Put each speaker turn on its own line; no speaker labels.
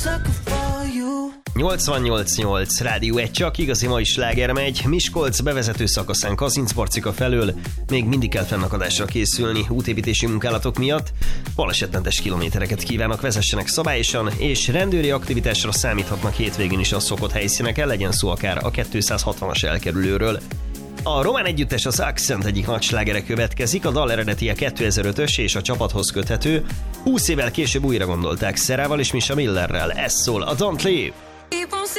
88.8 Rádió 1, csak igazi mai sláger megy. Miskolc bevezető szakaszán Kazincbarcika felől még mindig kell fennakadásra készülni útépítési munkálatok miatt. Balesetmentes kilométereket kívánok, vezessenek szabályosan, és rendőri aktivitásra számíthatnak hétvégén is a szokott helyszíneken, legyen szó akár a 260-as elkerülőről. A román együttes az Accent egyik nagy slágere következik, a dal eredetie 2005-ös és a csapathoz köthető. 20 évvel később újra gondolták Szerával és Misha Millerrel, ez szól a Don't Leave.